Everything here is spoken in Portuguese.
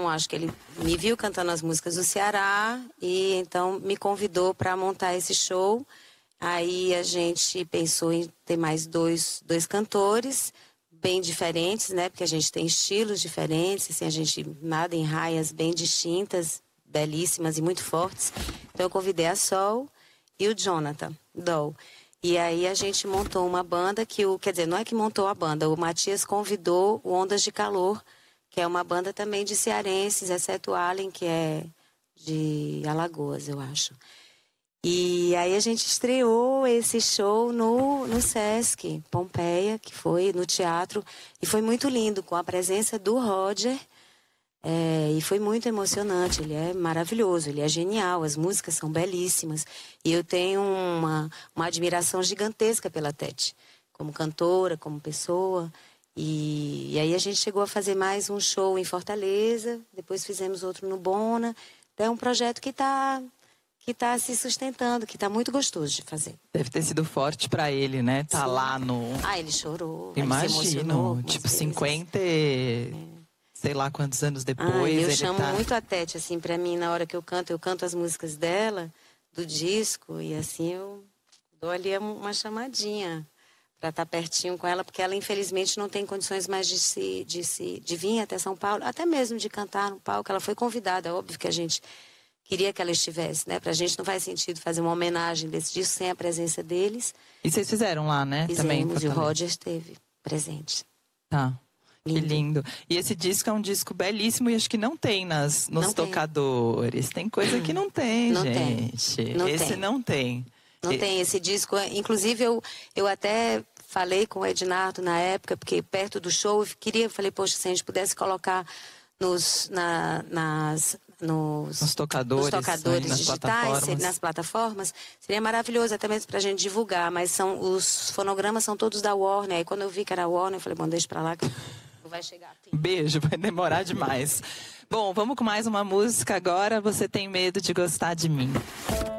então, acho que ele me viu cantando as músicas do Ceará e então me convidou para montar esse show. Aí a gente pensou em ter mais dois cantores bem diferentes, né? Porque a gente tem estilos diferentes, assim, a gente nada em raias bem distintas, belíssimas e muito fortes. Então eu convidei a Sol e o Jonathan Doll. E aí a gente montou uma banda quer dizer, não é que montou a banda, o Matias convidou o Ondas de Calor, que é uma banda também de cearenses, exceto o Allen, que é de Alagoas, eu acho. E aí a gente estreou esse show no Sesc Pompeia, que foi no teatro, e foi muito lindo, com a presença do Roger, e foi muito emocionante. Ele é maravilhoso, ele é genial, as músicas são belíssimas, e eu tenho uma admiração gigantesca pela Tete, como cantora, como pessoa. E aí a gente chegou a fazer mais um show em Fortaleza, depois fizemos outro no Bona. Então é um projeto que está se sustentando, que está muito gostoso de fazer. Deve ter sido forte para ele, né? Tá lá no... ele chorou. Imagino, ele se emocionou tipo, vezes. 50 sei lá quantos anos depois. Eu ele chamo muito a Tete, assim, para mim, na hora que eu canto as músicas dela, do disco, e assim eu dou ali uma chamadinha para estar pertinho com ela, porque ela, infelizmente, não tem condições mais de vir até São Paulo, até mesmo de cantar no palco. Ela foi convidada, óbvio que a gente queria que ela estivesse, né? Pra gente não faz sentido fazer uma homenagem desse disco sem a presença deles. E vocês fizeram lá, né? Fizemos, também, e o Roger esteve presente. Tá. Lindo. Que lindo. E esse disco é um disco belíssimo e acho que não tem nos não tocadores. Tem coisa que não tem, não gente. Tem. Não esse tem. Não tem. Não tem esse disco. Inclusive, eu até falei com o Ednardo na época, porque perto do show, falei, poxa, se a gente pudesse colocar nos tocadores digitais, nas plataformas, seria maravilhoso, até mesmo pra gente divulgar, mas os fonogramas são todos da Warner, e quando eu vi que era a Warner, eu falei, bom, deixa pra lá que não vai chegar. Beijo, vai demorar demais. Bom, vamos com mais uma música agora, Você Tem Medo de Gostar de Mim.